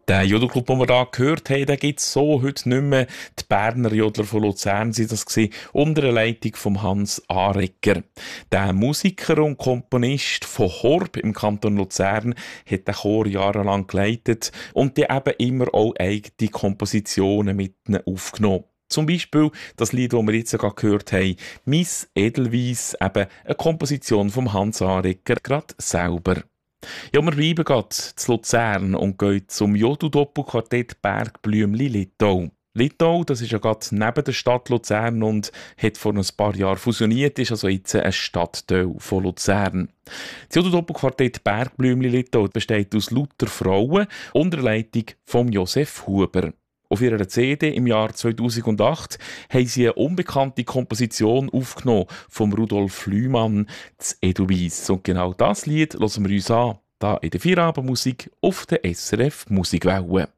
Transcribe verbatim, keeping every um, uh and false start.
Der Jodelclub, den wir hier gehört haben, den gibt es so heute nicht mehr. Die Berner Jodler von Luzern waren das gewesen, unter der Leitung von Hans Aregger. Der Musiker und Komponist von Horb im Kanton Luzern hat den Chor jahrelang geleitet und die eben immer auch eigene Kompositionen mit ihnen aufgenommen. Zum Beispiel das Lied, das wir jetzt gerade gehört haben, «Miss Edelweiss», eben eine Komposition von Hans Aregger, gerade selber. Ja, wir bleiben gerade zu Luzern und gehen zum Jodel-Doppelquartett Bergblümli-Littau. Littau, das ist ja gerade neben der Stadt Luzern und hat vor ein paar Jahren fusioniert, ist also jetzt ein Stadtteil von Luzern. Das Jodel-Doppelquartett Bergblümli-Littau besteht aus lauter Frauen unter der Leitung von Josef Huber. Auf ihrer C D im Jahr zweitausendacht haben sie eine unbekannte Komposition aufgenommen von Rudolf Lühmann, das Edelweiss. Und genau das Lied hören wir uns an, hier in der Feierabendmusik auf der S R F Musikwelle.